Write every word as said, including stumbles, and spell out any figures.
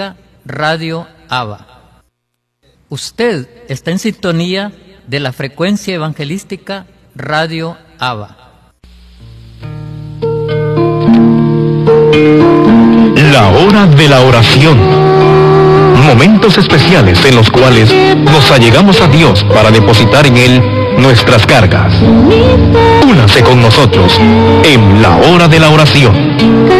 Evangelística Radio Abba. Usted está en sintonía de la frecuencia evangelística Radio Abba. La hora de la oración. Momentos especiales en los cuales nos allegamos a Dios para depositar en Él nuestras cargas. Únase con nosotros en la hora de la oración.